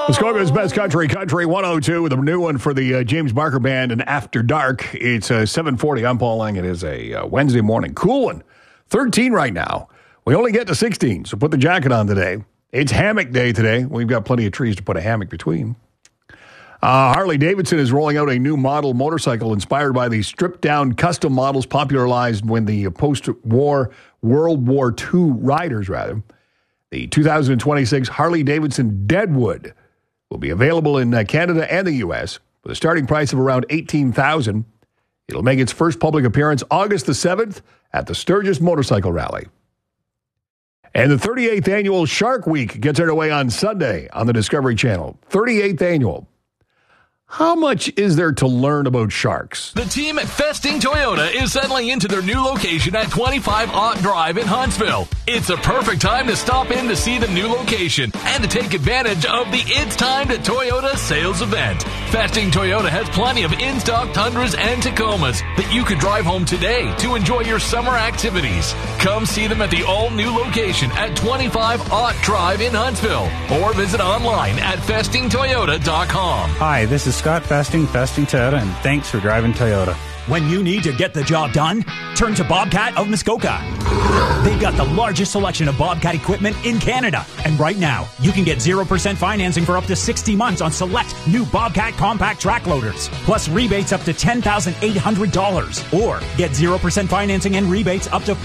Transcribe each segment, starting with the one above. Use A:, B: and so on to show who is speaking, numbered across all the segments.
A: Muskoka's Best Country 102 with a new one for the James Barker Band and After Dark. It's 7:40. I'm Paul Lang. It is a Wednesday morning. Cool one. 13 right now. We only get to 16, so put the jacket on today. It's hammock day today. We've got plenty of trees to put a hammock between. Harley-Davidson is rolling out a new model motorcycle inspired by the stripped-down custom models popularized when the post-war World War II riders, The 2026 Harley-Davidson Deadwood will be available in Canada and the U.S. with a starting price of around $18,000. It'll make its first public appearance August the 7th at the Sturgis Motorcycle Rally. And the 38th annual Shark Week gets underway on Sunday on the Discovery Channel. 38th annual. How much is there to learn about sharks?
B: The team at Festing Toyota is settling into their new location at 25 Ott Drive in Huntsville. It's a perfect time to stop in to see the new location and to take advantage of the It's Time to Toyota sales event. Festing Toyota has plenty of in-stock Tundras and Tacomas that you could drive home today to enjoy your summer activities. Come see them at the all-new location at 25 Ott Drive in Huntsville or visit online at festingtoyota.com.
C: Hi, this is Scott Festing Toyota, and thanks for driving Toyota.
D: When you need to get the job done, turn to Bobcat of Muskoka. They've got the largest selection of Bobcat equipment in Canada. And right now, you can get 0% financing for up to 60 months on select new Bobcat compact track loaders, plus rebates up to $10,800. Or get 0% financing and rebates up to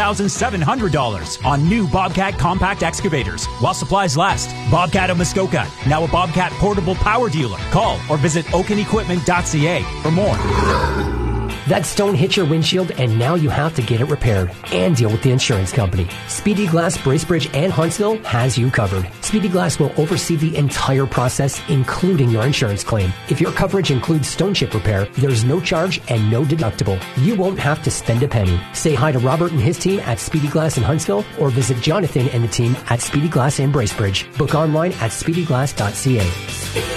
D: $14,700 on new Bobcat compact excavators while supplies last. Bobcat of Muskoka, now a Bobcat portable power dealer. Call or visit oakenequipment.ca for more.
E: That stone hit your windshield and now you have to get it repaired and deal with the insurance company. Speedy Glass Bracebridge and Huntsville has you covered. Speedy Glass will oversee the entire process, including your insurance claim. If your coverage includes stone chip repair, there's no charge and no deductible. You won't have to spend a penny. Say hi to Robert and his team at Speedy Glass in Huntsville or visit Jonathan and the team at Speedy Glass in Bracebridge. Book online at speedyglass.ca.